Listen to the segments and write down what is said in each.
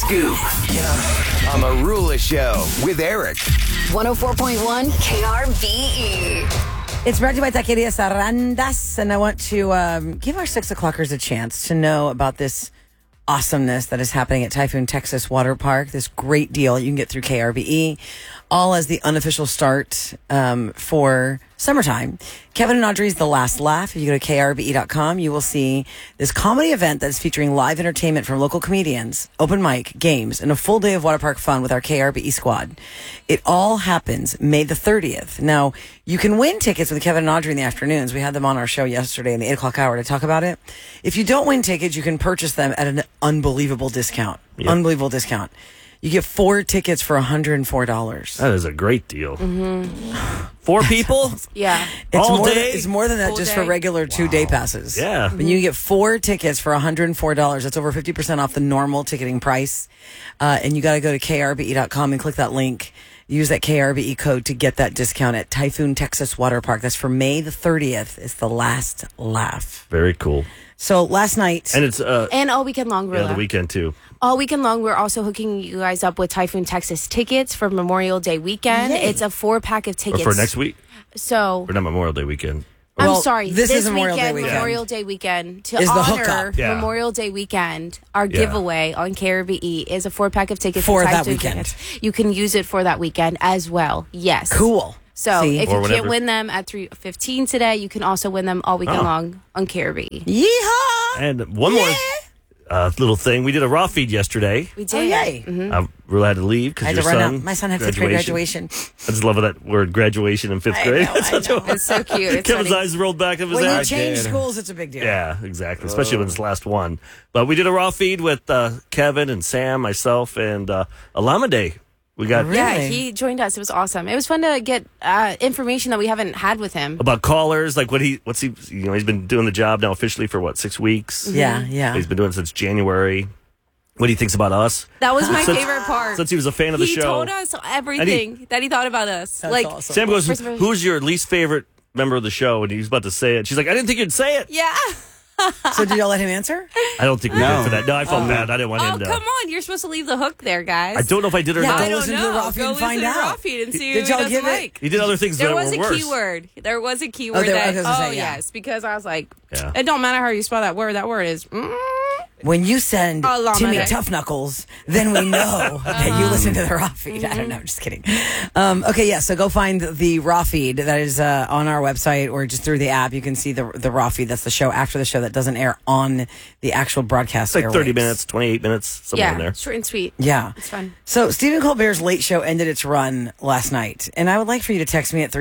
Scoop on the Rula Show with Eric. 104.1 KRBE. It's brought to you by Taqueria Sarandas, and I want to give our 6 o'clockers a chance to know about this awesomeness that is happening at Typhoon Texas Water Park. This great deal you can get through KRBE, all as the unofficial start for summertime. Kevin and Audrey's The Last Laugh. If you go to krbe.com, you will see this comedy event that's featuring live entertainment from local comedians, open mic, games, and a full day of water park fun with our KRBE squad. It all happens May the 30th. Now, you can win tickets with Kevin and Audrey in the afternoons. We had them on our show yesterday in the 8 o'clock hour to talk about it. If you don't win tickets, you can purchase them at an unbelievable discount. Yep. Unbelievable discount. You get 4 tickets for $104. That is a great deal. Mm-hmm. 4 people? Yeah. It's more than that, Full just day. for regular 2-day passes. Yeah. But you get 4 tickets for $104. That's over 50% off the normal ticketing price. And you got to go to krbe.com and click that link. Use that KRBE code to get that discount at Typhoon Texas Water Park. That's for May the 30th. It's The Last Laugh. Very cool. So last night... And it's... and all weekend long, Rilla. Yeah, the weekend too. All weekend long, we're also hooking you guys up with Typhoon Texas tickets for Memorial Day weekend. Yay. It's a 4-pack of Or tickets. for next week? So... Or not Memorial Day weekend. Well, I'm sorry. this is Memorial weekend, Day weekend. Memorial Day weekend. To Is the honor hookup. Yeah. Memorial Day weekend, our giveaway on KRBE is a 4-pack of tickets. For to that Typhoon weekend. Tickets. You can use it for that weekend as well. Yes. Cool. So See? if Or you whenever. can't win them at 3:15 today, you can also win them all weekend long on KRBE. Yeehaw! And one more little thing. We did a raw feed yesterday. We Oh, did. yay. I really had to leave I because had your to run son... out. My son had 5th grade graduation. I just love that word, graduation in 5th grade. know, I know. It's so cute. It's Kevin's funny. eyes rolled back of his When you head. change schools, it's a big deal. Yeah, exactly. Especially when it's the last one. But we did a raw feed with Kevin and Sam, myself, and Alameda. We got Yeah, Really? he joined us. It was awesome. It was fun to get information that we haven't had with him. about callers, like he's been doing the job now officially for 6 weeks. Yeah, yeah. He's been doing it since January. What he thinks about us. That was my favorite part. Since he was a fan of the He show. told us everything that he thought about us. That's like, awesome. Sam goes, First of all- who's your least favorite member of the show? And he's about to say it. She's like, I didn't think you'd say it. yeah. So did y'all let him answer? I don't think we did for that. No, I felt bad. I didn't want Oh, him to. come on. You're supposed to leave the hook there, guys. I don't know if I did or Yeah, not. I don't listen to know. the raw feed Go and find listen to the out. raw feed and see Did who y'all doesn't give it- like. He did other things There that was were a worse. keyword. There was a keyword there- I that. was gonna say, yeah. yes, because I was like, Yeah. it don't matter how you spell that word. That word is. When you send Oh, Timmy Lamade. Tough Knuckles, then we know that you listen to the raw feed. I don't know. I'm just kidding. Okay, yeah. So go find the raw feed that is on our website or just through the app. You can see the raw feed. That's the show after the show that doesn't air on the actual broadcast. It's like 30 airwaves. minutes, 28 minutes, somewhere in Yeah, there. short and sweet. Yeah. It's fun. So Stephen Colbert's Late Show ended its run last night, and I would like for you to text me at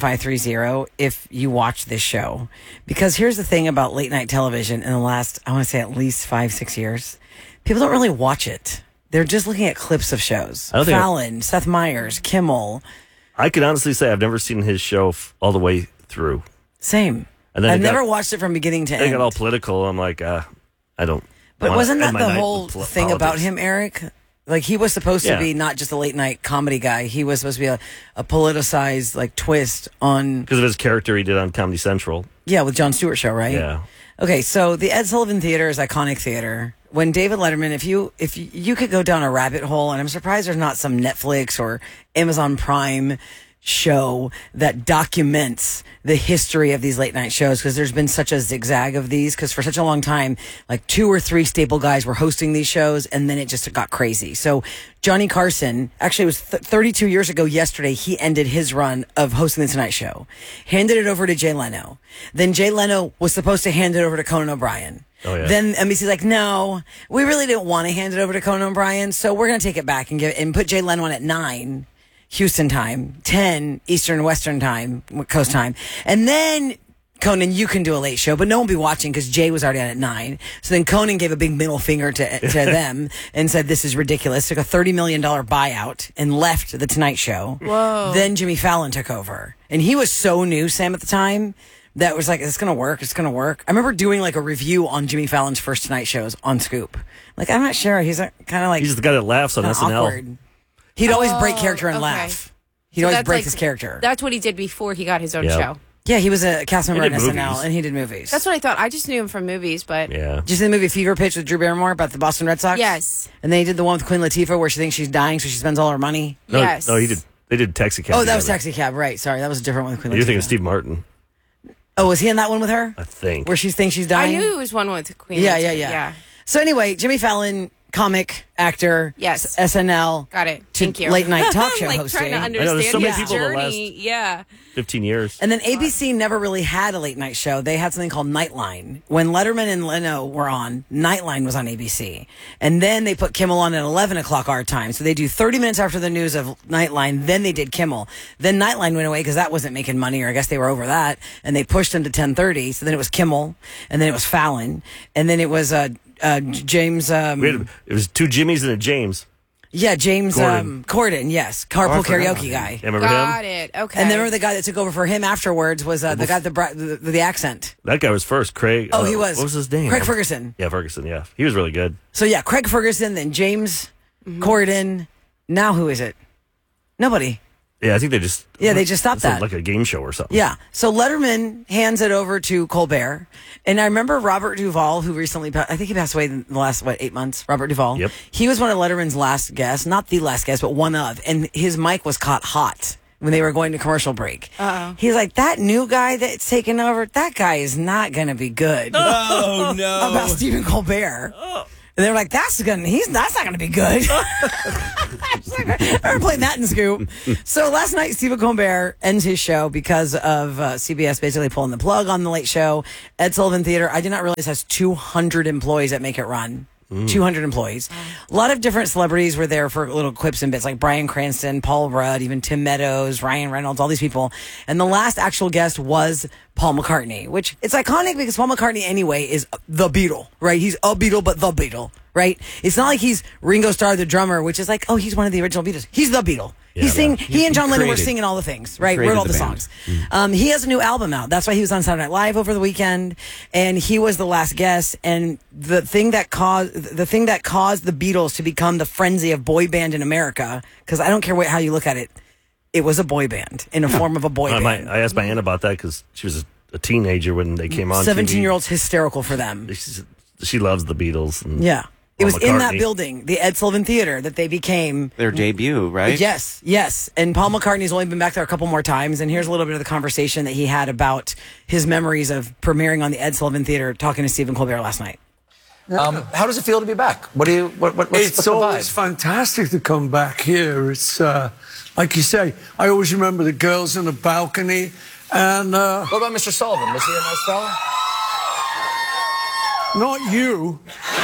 37530 if you watch this show. Because here's the thing about late night television in the last, I want to say at least 5-6 years. People don't really watch it. They're just looking at clips of shows. I don't think Fallon, Seth Meyers, Kimmel. I can honestly say I've never seen his show all the way through. Same. And then I've it got- never watched it from beginning to They end. got all political. I'm like, I don't. But wanna wasn't that end my the night whole with thing about politics. him, Eric? Like, he was supposed to Yeah. be not just a late night comedy guy. He was supposed to be a politicized, like, twist on, Because of his character he did on Comedy Central. yeah, with Jon Stewart show, right? Yeah. Okay, so the Ed Sullivan Theater is iconic theater. When David Letterman, if you could go down a rabbit hole, and I'm surprised there's not some Netflix or Amazon Prime show that documents the history of these late night shows, because there's been such a zigzag of these, because for such a long time, like 2 or 3 staple guys were hosting these shows, and then it just got crazy. So Johnny Carson, actually it was 32 years ago yesterday, he ended his run of hosting the Tonight Show, handed it over to Jay Leno. Then Jay Leno was supposed to hand it over to Conan O'Brien. Oh, yeah. Then NBC's like, no, we really didn't want to hand it over to Conan O'Brien, so we're going to take it back and put Jay Leno on at 9 Houston time, 10 Eastern Western time, Coast time. And then, Conan, you can do a late show, but no one will be watching because Jay was already on at 9. So then Conan gave a big middle finger to them and said, this is ridiculous. Took a $30 million buyout and left the Tonight Show. Whoa. Then Jimmy Fallon took over. And he was so new, Sam, at the time, that was like, it's going to work. It's going to work. I remember doing like a review on Jimmy Fallon's first Tonight shows on Scoop. Like, I'm not sure. He's kind of like, He's the guy that laughs on kinda SNL. awkward. He'd always break Oh, character and okay. laugh. He'd So always that's break like- his character. That's what he did before he got his own Yeah. show. Yeah, he was a cast member on did SNL, movies. and he did movies. That's what I thought. I just knew him from movies, but Yeah. Did you see the movie Fever Pitch with Drew Barrymore about the Boston Red Sox? yes. And then he did the one with Queen Latifah where she thinks she's dying, so she spends all her money. No, Yes. No, he did. They did Taxi Cab. Oh, that was together. Taxi Cab, right? Sorry, that was a different one with Queen Latifah. You're thinking of Steve Martin, Oh, was he in that one with her? I think. Where she thinks she's I dying? knew it was one with Queen. Yeah, Latifah. yeah. So anyway, Jimmy Fallon, comic, actor, Yes. SNL, Got it. to Thank you. late night talk show I'm like hosting. trying to know, understand there's so many his people the journey. Yeah. 15 years. And then ABC never really had a late night show. They had something called Nightline. When Letterman and Leno were on, Nightline was on ABC. And then they put Kimmel on at 11 o'clock our time. So they do 30 minutes after the news of Nightline. Then they did Kimmel. Then Nightline went away because that wasn't making money, or I guess they were over that. And they pushed them to 10:30. So then it was Kimmel. And then it was Fallon. And then it was James. It was two Jimmys and a James. Yeah, James Corden. Corden, yes. Carpool Karaoke guy. Yeah, remember Got him? it. Okay. And then remember the guy that took over for him afterwards was the guy with the accent. That guy was first. Craig. Oh, he was. What was his name? Craig Ferguson. Yeah, Ferguson. Yeah, he was really good. So yeah, Craig Ferguson, then James Corden. Now who is it? Nobody. Yeah, I think they just. Yeah, they just stopped it's that. like a game show or something. Yeah. So Letterman hands it over to Colbert. And I remember Robert Duvall, who recently, I think he passed away in the last, 8 months? Robert Duvall. Yep. He was one of Letterman's last guests. Not the last guest, but one of. And his mic was caught hot when they were going to commercial break. Uh-oh. He's like, that new guy that's taking over, that guy is not going to be good. Oh, no. About Stephen Colbert. And they're like, that's not gonna be good. We're playing that in Scoop. So last night, Stephen Colbert ends his show because of CBS basically pulling the plug on the Late Show. Ed Sullivan Theater, I did not realize, has 200 employees that make it run. 200 employees. A lot of different celebrities were there for little quips and bits, like Bryan Cranston, Paul Rudd, even Tim Meadows, Ryan Reynolds, all these people. And the last actual guest was Paul McCartney, which it's iconic because Paul McCartney anyway is the Beatle, right? He's a Beatle, but the Beatle, right? It's not like he's Ringo Starr, the drummer, which is like, oh, he's one of the original Beatles. He's the Beatle. Yeah, He and John Lennon were created- singing all the things, right? created Wrote all the the band. songs. He has a new album out. That's why he was on Saturday Night Live over the weekend, and he was the last guest. And the thing that caused the Beatles to become the frenzy of boy band in America, because I don't care how you look at it, it was a boy band in a form of a boy band. I asked my aunt about that because she was a teenager when they came on. 17-year-olds hysterical for them. She loves the Beatles. And Yeah. It Paul was in that McCartney. building, the Ed Sullivan Theater, that they became. Their debut, right? Yes. And Paul McCartney's only been back there a couple more times. And here's a little bit of the conversation that he had about his memories of premiering on the Ed Sullivan Theater, talking to Stephen Colbert last night. How does it feel to be back? What's It's the always vibe? fantastic to come back here. It's like you say, I always remember the girls on the balcony. And What about Mr. Sullivan? Was he a nice fella? not you,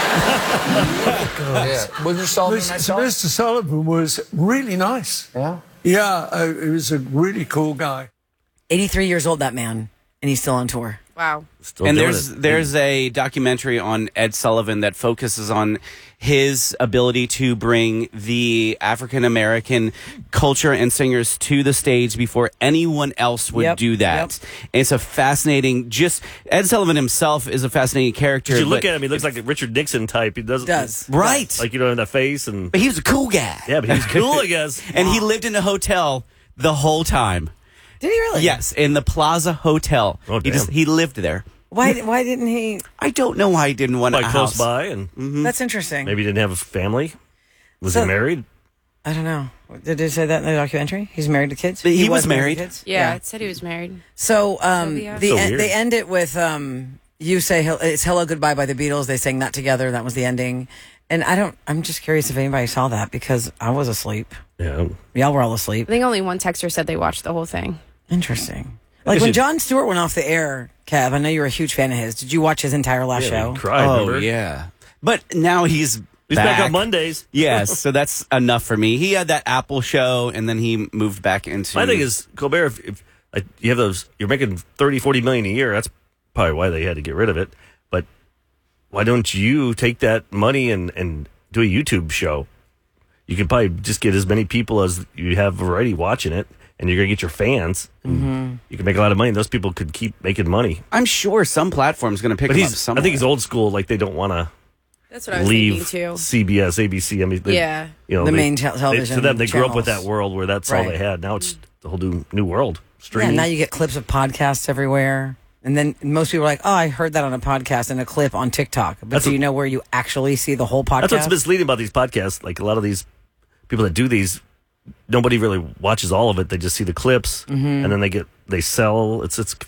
Yeah. Was Mr. Sullivan a nice fella? Mr. Sullivan was really nice. Yeah. Yeah, he was a really cool guy. 83 years old, that man, and he's still on tour. Wow. Still And doing there's a documentary on Ed Sullivan that focuses on his ability to bring the African American culture and singers to the stage before anyone else would Yep, do that. And it's a fascinating. Ed Sullivan himself is a fascinating character. If you look but- at him, he looks like a Richard Nixon type. He does. right, Like, in the face. And but he was a cool guy. yeah, but he was cool, I guess. And he lived in a hotel the whole time. Did he really? Yes, in the Plaza Hotel. Oh, damn. He lived there. Why didn't he? I don't know why he didn't want Like a close house. by. And That's interesting. maybe he didn't have a family. Was So- he married? I don't know. Did it say that in the documentary? He's married to kids? He was to married. kids? Yeah, it said he was married. So Sylvia. the So end, weird. they end it with you say it's Hello Goodbye by the Beatles. They sang that together. That was the ending. And I'm just curious if anybody saw that because I was asleep. Yeah. Y'all were all I asleep. think only one texter said they watched the whole thing. Interesting. Like guess when you- Jon Stewart went off the air, Kev, I know you were a huge fan of his. Did you watch his entire last Yeah, show? he cried, Oh remember? yeah, but now he's back on Mondays. Yes, so that's enough for me. He had that Apple show, and then he moved back into. My thing is, Colbert, if like, you have those, you're making 30, 40 million a year. That's probably why they had to get rid of it. But why don't you take that money and do a YouTube show? You can probably just get as many people as you have already watching it, and you're going to get your fans. Mm-hmm. You can make a lot of money. Those people could keep making money. I'm sure some platform's going to pick But him up I somewhere. think he's old school. Like, they don't want to That's what I was leave thinking too. CBS, ABC. I mean, the main television to them, they grew up with that channels. world where that's all Right. they had. Now it's the whole new world. streaming. now you get clips of podcasts everywhere. And then most people are like, oh, I heard that on a podcast and a clip on TikTok. But do you know where you actually see the whole podcast? That's what's misleading about these podcasts. Like a lot of these people that do these, nobody really watches all of it. They just see the clips, and then they sell.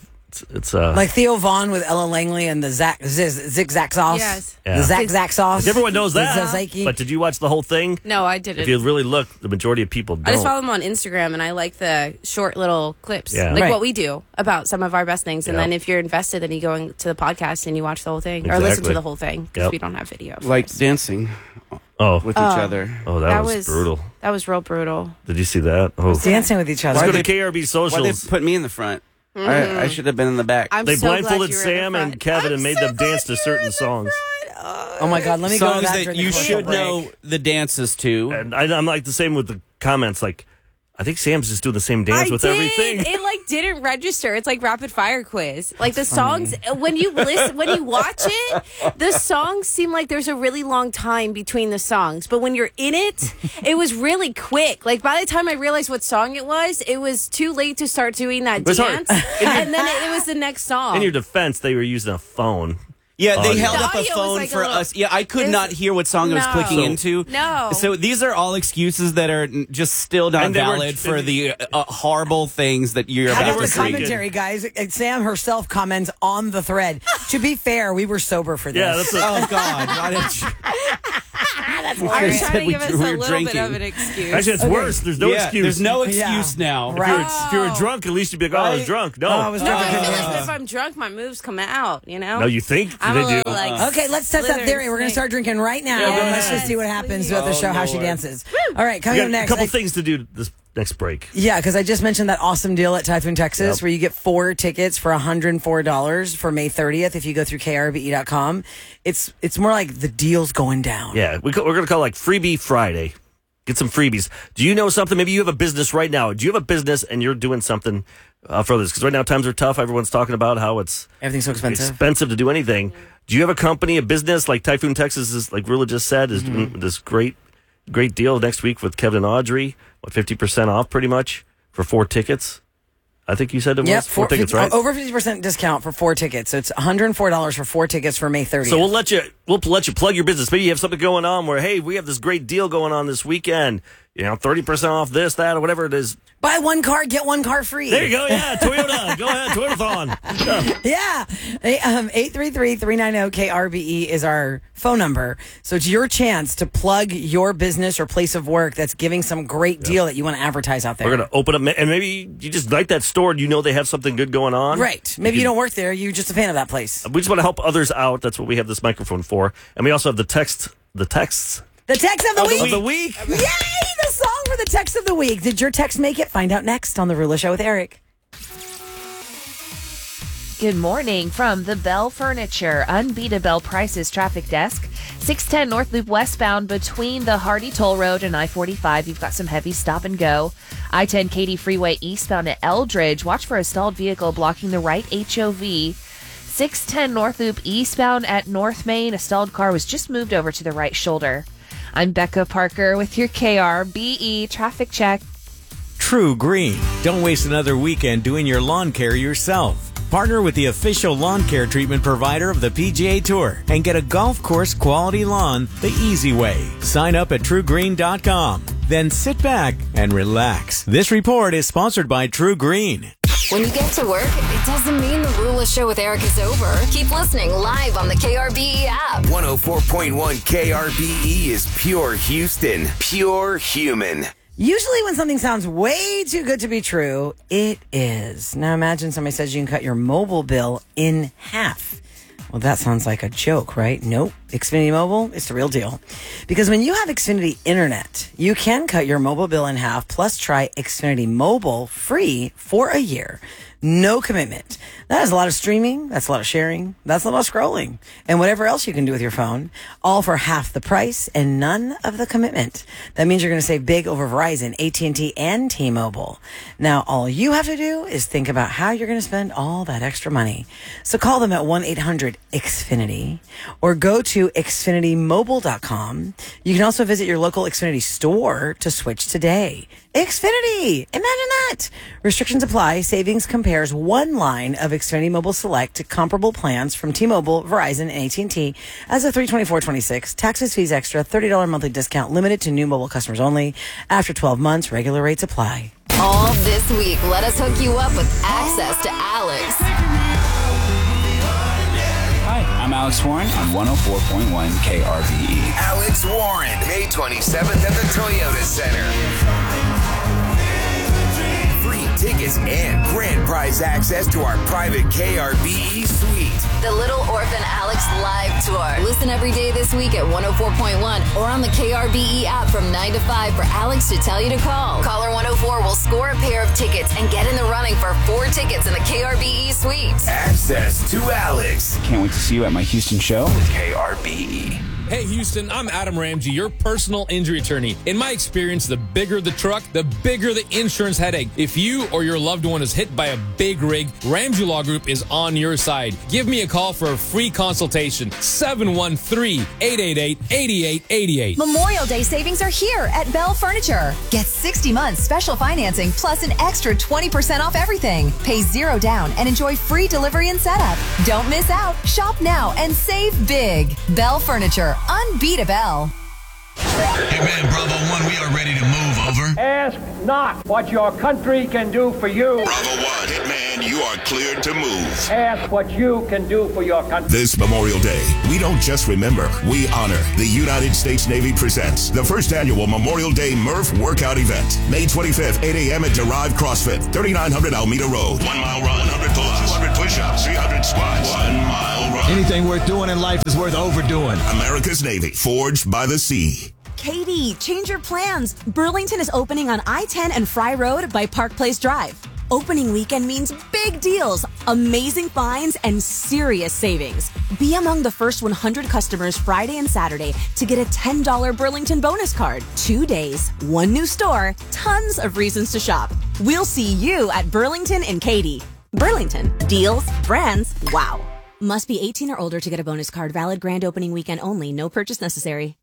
It's like Theo Vaughn with Ella Langley and the Zig-Zag sauce. Yes. Yeah. The Zag sauce. Everyone knows that. The tzatziki. But did you watch the whole thing? No, I didn't. If you really look, the majority of people don't. I just follow them on Instagram, and I like the short little clips, Yeah. like Right. what we do about some of our best things. And Yep. then if you're invested, then you go into the podcast and you watch the whole thing, or listen Exactly. to the whole thing because Yep. we don't have video. of Like course. dancing Oh, with each other. oh, that was brutal. That was real brutal. Did you see that? Oh, Dancing with each other. let's go Why to KRB Why they socials. put me in the front? I should have been in the back. I'm They so glad blindfolded you were in the Sam and front. Kevin and made them dance to certain songs. Oh my God, let me go to Songs that that during the you commercial should break. know the dances to. And I'm like the same with the comments. Like, I think Sam's just doing the same dance with everything. It like didn't register. It's like rapid fire quiz. Like the songs when you watch it, the songs seem like there's a really long time between the songs. But when you're in it, it was really quick. Like by the time I realized what song it was too late to start doing that was hard. dance. And then it was the next song. In your defense, they were using a phone. Yeah, they Audio. held The up a audio was phone like a for little- us. Yeah, I could This- not hear what song I was No. clicking So- into. No. So these are all excuses that are just still not And they were- valid for the horrible things that you're How about about to the see. commentary, guys? And Sam herself comments on the thread. To be fair, we were sober for this. Yeah, that's Oh God! Why did you? I was said trying to we give us were a little drinking. bit of an excuse. actually, it's worse. There's no Yeah, excuse. there's no Yeah. excuse now. Right. If you were drunk, at least you'd be like, "Oh, I was drunk." No, Oh, I was No, drunk. I I feel couldn't like dance. if I'm drunk, my moves come out. You know. no, you think I'm they a do? little like. Okay, let's test that Slither theory. We're going to snake. start drinking right now. Yeah, go Let's ahead. just see what happens with the Oh, show, how she Lord. dances. All right, We coming got up next. a couple things to do this next break. Yeah, because I just mentioned that awesome deal at Typhoon, Texas, where you get 4 tickets for $104 for May 30th if you go through krbe.com. It's more like the deal's going down. Yeah, we're going to call it like Freebie Friday. Get some freebies. Do you know something? Maybe you have a business right now. Do you have a business and you're doing something for this? Because right now times are tough. Everyone's talking about how it's Everything's so expensive. expensive to do anything. Do you have a company, a business like Typhoon Texas is, like Rula just said, is doing this great deal next week with Kevin and Audrey? 50% off pretty much for 4 tickets? I think you said it was 4 tickets, right? Over 50% discount for 4 tickets. So it's $104 for 4 tickets for May 30th. So we'll let you plug your business. Maybe you have something going on where, hey, we have this great deal going on this weekend. 30% off this, that, or whatever it is. Buy 1 car, get 1 car free. There you go. Yeah, Toyota. Go ahead, Toyotathon. Yeah. 833-390-KRBE is our phone number. So it's your chance to plug your business or place of work that's giving some great deal that you want to advertise out there. We're going to open up, and maybe you just like that store and you know they have something good going on. Right. Maybe you don't work there. You're just a fan of that place. We just want to help others out. That's what we have this microphone for. And we also have the texts. The text of the Of the week. week. Yay! The song for the text of the week. Did your text make it? Find out next on The Rula Show with Eric. Good morning from the Bell Furniture Unbeatable Prices Traffic Desk. 610 North Loop westbound between the Hardy Toll Road and I-45. You've got some heavy stop and go. I-10 Katy Freeway eastbound at Eldridge. Watch for a stalled vehicle blocking the right HOV. 610 North Loop eastbound at North Main. A stalled car was just moved over to the right shoulder. I'm Becca Parker with your KRBE traffic check. True Green. Don't waste another weekend doing your lawn care yourself. Partner with the official lawn care treatment provider of the PGA Tour and get a golf course quality lawn the easy way. Sign up at truegreen.com. Then sit back and relax. This report is sponsored by True Green. When you get to work, it doesn't mean the Rula Show with Eric is over. Keep listening live on the KRBE app. 104.1 KRBE is pure Houston, pure human. Usually when something sounds way too good to be true, it is. Now imagine somebody says you can cut your mobile bill in half. Well, that sounds like a joke, right? Nope. Xfinity Mobile, it's the real deal. Because when you have Xfinity Internet, you can cut your mobile bill in half, plus try Xfinity Mobile free for a year. No commitment. That is a lot of streaming. That's a lot of sharing. That's a lot of scrolling. And whatever else you can do with your phone, all for half the price and none of the commitment. That means you're going to save big over Verizon, AT&T, and T-Mobile. Now, all you have to do is think about how you're going to spend all that extra money. So call them at 1-800-XFINITY or go to XfinityMobile.com. You can also visit your local Xfinity store to switch today. Xfinity! Imagine that! Restrictions apply. Savings compares one line of Xfinity Mobile Select to comparable plans from T-Mobile, Verizon, and AT&T as of 3/24/26. Taxes, fees extra, $30 monthly discount limited to new mobile customers only. After 12 months, regular rates apply. All this week, let us hook you up with access to Alex. Hi, I'm Alex Warren on 104.1 KRVE. Alex Warren, May 27th at the Toyota Center. Free tickets and grand prize access to our private KRBE suite. The Little Orphan Alex live tour. Listen every day this week at 104.1 or on the KRBE app from 9 to 5 for Alex to tell you to call. Caller 104 will score a pair of tickets and get in the running for 4 tickets in the KRBE suite. Access to Alex. Can't wait to see you at my Houston show with KRBE. Hey Houston, I'm Adam Ramsey, your personal injury attorney. In my experience, the bigger the truck, the bigger the insurance headache. If you or your loved one is hit by a big rig, Ramsey Law Group is on your side. Give me a call for a free consultation. 713-888-8888. Memorial Day savings are here at Bell Furniture. Get 60 months special financing plus an extra 20% off everything. Pay $0 down and enjoy free delivery and setup. Don't miss out. Shop now and save big. Bell Furniture. Unbeatable. Hey man, Bravo 1, we are ready to move, over. Ask not what your country can do for you. Bravo 1, Hitman, you are cleared to move. Ask what you can do for your country. This Memorial Day, we don't just remember, we honor. The United States Navy presents the first annual Memorial Day Murph Workout Event. May 25th, 8 a.m. at Derive CrossFit, 3900 Alameda Road. 1 mile run, 100 pull-ups, 200 push-ups, 300 squats. 1 mile run. Anything worth doing in life is worth overdoing. America's Navy, forged by the sea. Katie, change your plans. Burlington is opening on I-10 and Fry Road by Park Place Drive. Opening weekend means big deals, amazing finds, and serious savings. Be among the first 100 customers Friday and Saturday to get a $10 Burlington bonus card. 2 days, 1 new store, tons of reasons to shop. We'll see you at Burlington and Katy. Burlington, deals, brands, wow. Must be 18 or older to get a bonus card. Valid grand opening weekend only. No purchase necessary.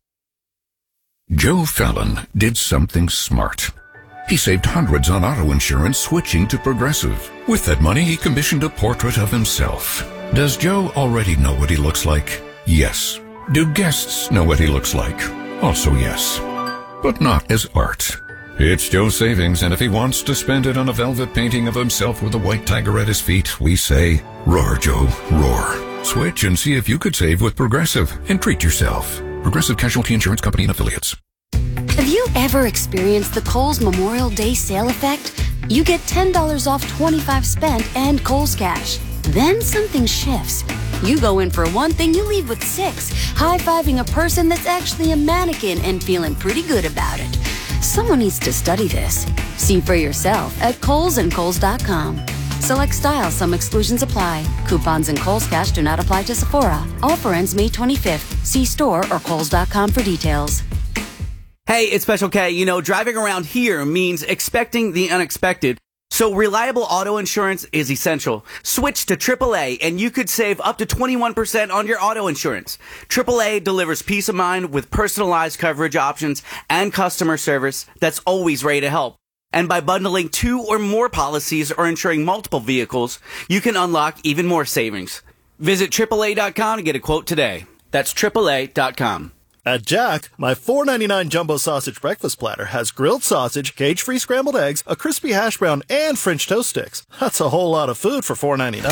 Joe Fallon did something smart. He saved hundreds on auto insurance switching to Progressive. With that money, he commissioned a portrait of himself. Does Joe already know what he looks like? Yes. Do guests know what he looks like? Also yes. But not as art. It's Joe's savings, and if he wants to spend it on a velvet painting of himself with a white tiger at his feet, we say, roar, Joe, roar. Switch and see if you could save with Progressive and treat yourself. Progressive Casualty Insurance Company and Affiliates. Have you ever experienced the Kohl's Memorial Day sale effect? You get $10 off 25 spent and Kohl's Cash. Then something shifts. You go in for one thing, you leave with 6, high-fiving a person that's actually a mannequin and feeling pretty good about it. Someone needs to study this. See for yourself at Kohl's and Kohl's.com. Select styles, some exclusions apply. Coupons and Kohl's Cash do not apply to Sephora. Offer ends May 25th. See store or Kohl's.com for details. Hey, it's Special K. You know, driving around here means expecting the unexpected. So reliable auto insurance is essential. Switch to AAA and you could save up to 21% on your auto insurance. AAA delivers peace of mind with personalized coverage options and customer service that's always ready to help. And by bundling 2 or more policies or insuring multiple vehicles, you can unlock even more savings. Visit AAA.com to get a quote today. That's AAA.com. At Jack, my $4.99 jumbo sausage breakfast platter has grilled sausage, cage-free scrambled eggs, a crispy hash brown, and French toast sticks. That's a whole lot of food for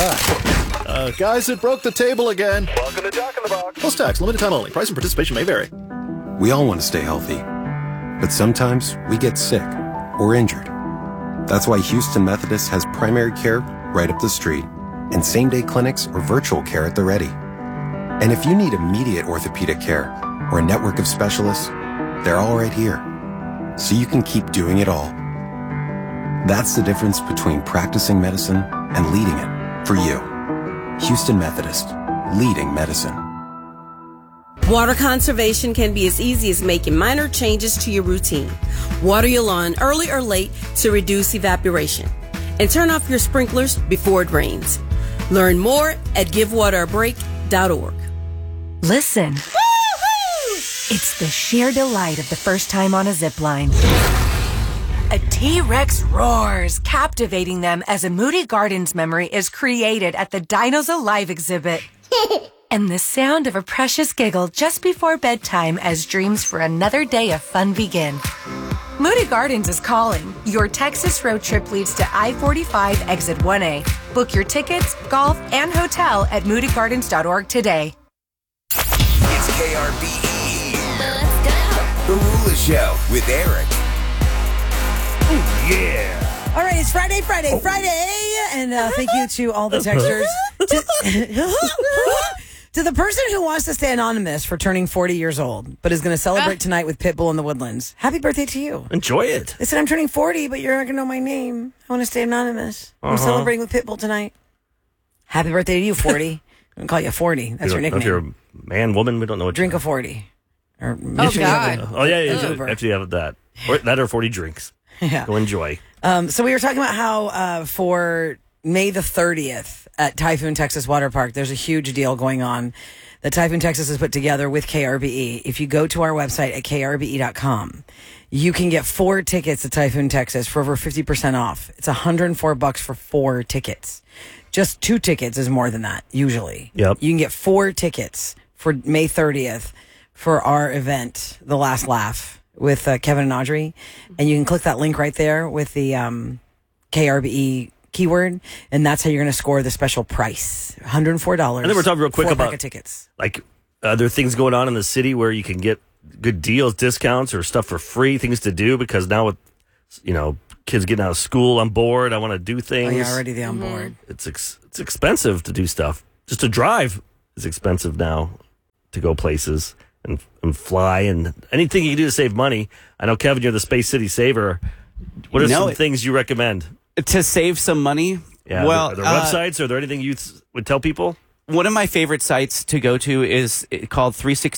$4.99. Guys, it broke the table again. Welcome to Jack in the Box. Plus tax, limited time only. Price and participation may vary. We all want to stay healthy, but sometimes we get sick or injured. That's why Houston Methodist has primary care right up the street and same-day clinics or virtual care at the ready. And if you need immediate orthopedic care or a network of specialists, they're all right here, so you can keep doing it all. That's the difference between practicing medicine and leading it for you. Houston Methodist, leading medicine. Water conservation can be as easy as making minor changes to your routine. Water your lawn early or late to reduce evaporation. And turn off your sprinklers before it rains. Learn more at givewaterabreak.org. Listen. It's the sheer delight of the first time on a zip line. A T-Rex roars, captivating them as a Moody Gardens memory is created at the Dinos Alive exhibit. And the sound of a precious giggle just before bedtime as dreams for another day of fun begin. Moody Gardens is calling. Your Texas road trip leads to I-45 Exit 1A. Book your tickets, golf, and hotel at moodygardens.org today. It's KRBE. Let's go. The Rula Show with Eric. Oh, yeah. All right, it's Friday. And thank you to all the texters. To the person who wants to stay anonymous for turning 40 years old, but is going to celebrate tonight with Pitbull in the Woodlands. Happy birthday to you. Enjoy it. They said, I'm turning 40, but you're not going to know my name. I want to stay anonymous. I'm celebrating with Pitbull tonight. Happy birthday to you, 40. I'm going to call you 40. That's your nickname. If you're a man, woman, we don't know what Drink a 40. Oh, God. Oh, yeah. After you have that. Or that or 40 drinks. Yeah. Go enjoy. So we were talking about how for May the 30th at Typhoon Texas Water Park, there's a huge deal going on that Typhoon Texas has put together with KRBE. If you go to our website at krbe.com, you can get 4 tickets to Typhoon Texas for over 50% off. It's $104 for 4 tickets. Just 2 tickets is more than that, usually. Yep. You can get 4 tickets for May 30th for our event, The Last Laugh, with Kevin and Audrey. And you can click that link right there with the KRBE keyword, and that's how you're going to score the special price, $104. And then we're talking real quick 4 about pack of tickets. Like other things going on in the city where you can get good deals, discounts, or stuff for free, things to do, because now with, kids getting out of school on board, I want to do things. Oh, yeah, already the on board. It's expensive to do stuff. Just to drive is expensive now to go places and fly, and anything you can do to save money. I know, Kevin, you're the Space City saver. What are some things you recommend? To save some money? Yeah, well, are there websites? Are there anything you would tell people? One of my favorite sites to go to is called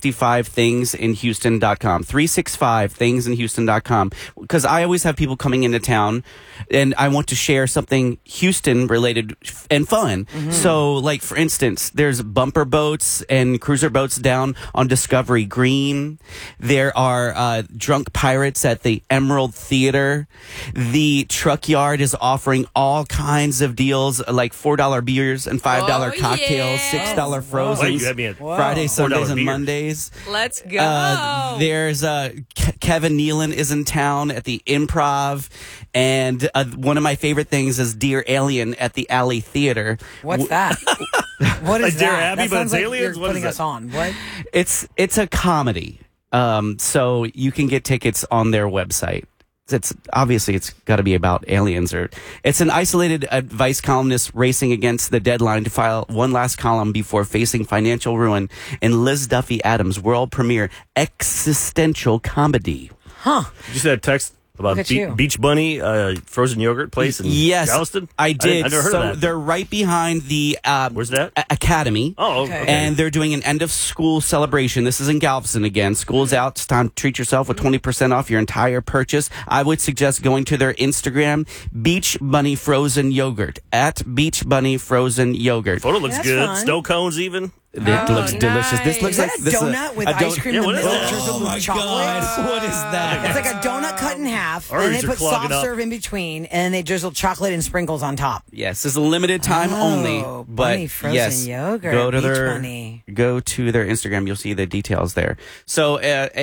365thingsinhouston.com. 365thingsinhouston.com. Because I always have people coming into town and I want to share something Houston related and fun. Mm-hmm. So, like, for instance, there's bumper boats and cruiser boats down on Discovery Green. There are drunk pirates at the Emerald Theater. The Truck Yard is offering all kinds of deals, like $4 beers and $5 cocktails. $6 frozen Fridays, Sundays, and Mondays. Let's go. There's Kevin Nealon is in town at the Improv, and one of my favorite things is Dear Alien at the Alley Theater. What's that? What is like Dear that? Abby, That but sounds it's like aliens? you're What putting is us that? on. What? It's a comedy, so you can get tickets on their website. It's obviously it's got to be about aliens, or it's an isolated advice columnist racing against the deadline to file one last column before facing financial ruin in Liz Duffy Adams' world premiere existential comedy. Huh? Did you see that text about Beach Bunny frozen yogurt place in Galveston? I did. I never heard of that. They're right behind the where's that? Academy. Oh, okay. And they're doing an end of school celebration. This is in Galveston again. School's out. It's time to treat yourself with 20% off your entire purchase. I would suggest going to their Instagram, Beach Bunny Frozen Yogurt, at Beach Bunny Frozen Yogurt. Photo looks good. fun. Snow cones even. It looks delicious. This looks Is like that a donut with ice cream in the middle drizzled with chocolate? What is that? It's like a donut cut in half, and Arteries they are put clogging soft up. serve in between, and they drizzle chocolate and sprinkles on top. Yes, it's a limited time only. Bunny But frozen yes, yogurt, go to Beach their Bunny. go to their Instagram. You'll see the details there. So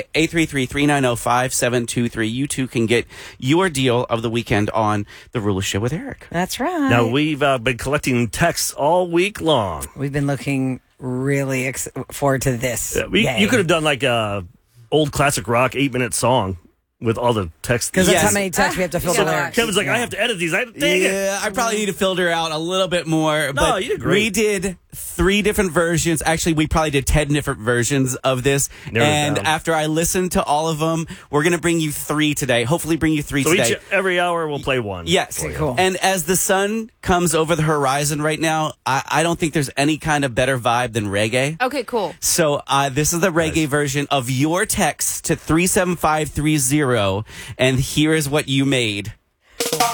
833-390-5723. You too can get your deal of the weekend on the Rula Show with Eric. That's right. Now we've been collecting texts all week long. We've been looking really forward to this. You could have done like a old classic rock 8-minute song with all the text. Because that's how many texts we have to filter So there. Kevin's like, I have to edit these. Dang it. I probably need to filter out a little bit more. No, but you did great. We did 3 different versions. Actually, we probably did 10 different versions of this. Narrowed it And down. after I listened to all of them, we're going to bring you 3 today. Hopefully bring you 3 So today. every hour we'll play one. Yes. Okay, cool. And as the sun comes over the horizon right now, I don't think there's any kind of better vibe than reggae. Okay, cool. So this is the reggae version of your text to 37530, and here is what you made.